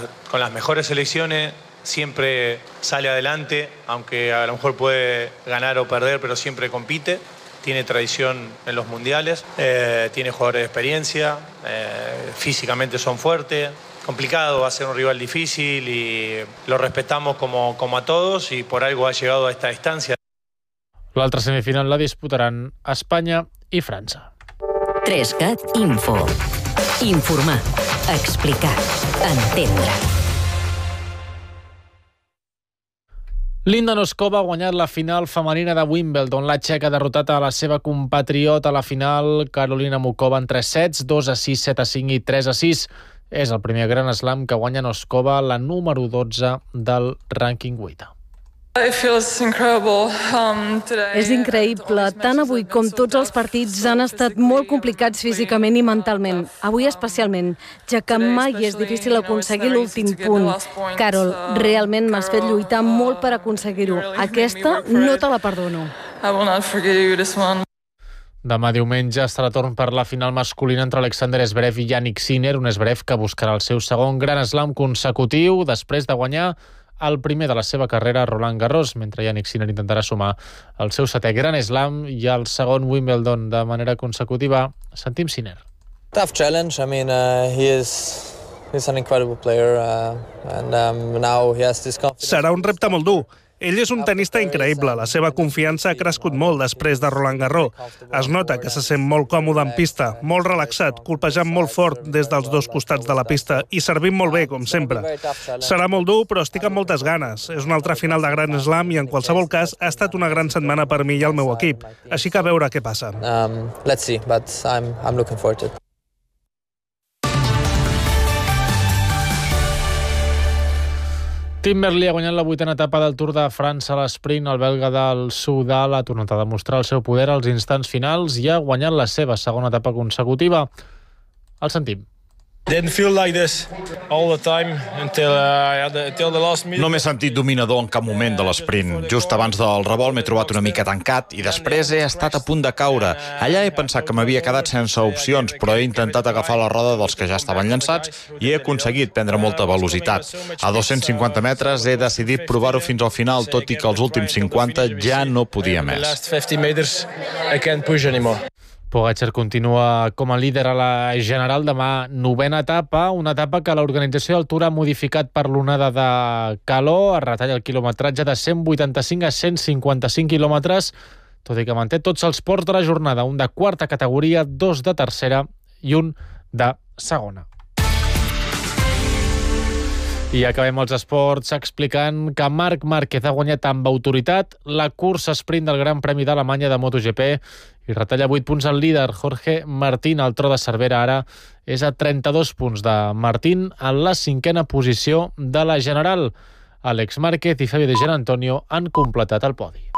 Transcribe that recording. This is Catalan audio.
con las mejores selecciones siempre sale adelante, aunque a lo mejor puede ganar o perder, pero siempre compite. Tiene tradición en los mundiales, tiene jugadores de experiencia, físicamente son fuertes. Complicado, va a ser un rival difícil y lo respetamos como a todos y por algo ha llegado a esta instancia. L'altra semifinal la disputaran Espanya i França. 3CAT Info. Informar, explicar, entendre. Linda Noskova ha guanyat la final femenina de Wimbledon. La txeca ha derrotat a la seva compatriota a la final, Karolina Muchova, en 3 sets, 2-6, 7-5 i 3-6. És el primer Grand Slam que guanya Noskova, la número 12 del rànquing WTA. És increïble. Tant avui com tots els partits han estat molt complicats físicament i mentalment. Avui especialment, ja que mai és difícil aconseguir l'últim punt. Carol, realment m'has fet lluitar molt per aconseguir-ho. Aquesta no te la perdono. Demà diumenge estarà torn per la final masculina entre Alexander Zverev i Jannik Sinner, un Zverev que buscarà el seu segon Grand Slam consecutiu després de guanyar el primer de la seva carrera, Roland Garros, mentre Jannik Sinner intentarà sumar el seu 7è Grand Slam i el segon Wimbledon de manera consecutiva. Sentim Sinner. Tough challenge. I mean, he's an incredible player and now he has this confidence. Serà un repte molt dur. Ell és un tenista increïble. La seva confiança ha crescut molt després de Roland Garros. Es nota que se sent molt còmode en pista, molt relaxat, colpejant molt fort des dels dos costats de la pista i servint molt bé, com sempre. Serà molt dur, però estic amb moltes ganes. És una altra final de Grand Slam i, en qualsevol cas, ha estat una gran setmana per mi i el meu equip. Així que a veure què passa. Let's see, but I'm looking forward to it. Tim Merli ha guanyat la 8a etapa del Tour de França a l'esprint. El belga del Soudal ha tornat a demostrar el seu poder als instants finals i ha guanyat la seva segona etapa consecutiva. El sentim. No m'he sentit dominador en cap moment de l'esprint. Just abans del revolt m'he trobat una mica tancat i després he estat a punt de caure. Allà he pensat que m'havia quedat sense opcions, però he intentat agafar la roda dels que ja estaven llançats i he aconseguit prendre molta velocitat. A 250 metres he decidit provar-ho fins al final, tot i que els últims 50 ja no podia més. Pogačar continua com a líder a la general demà, 9a etapa, una etapa que l'organització del Tour ha modificat per l'onada de calor, es retalla el quilometratge de 185 a 155 quilòmetres, tot i que manté tots els ports de la jornada, un de quarta categoria, 2 de tercera i un de segona. I acabem els esports explicant que Marc Márquez ha guanyat amb autoritat la cursa sprint del Gran Premi d'Alemanya de MotoGP i retalla 8 punts al líder. Jorge Martín, al tro de Cervera, ara és a 32 punts de Martín en la 5a posició de la general. Àlex Márquez i Fabio De Gianantonio han completat el podi.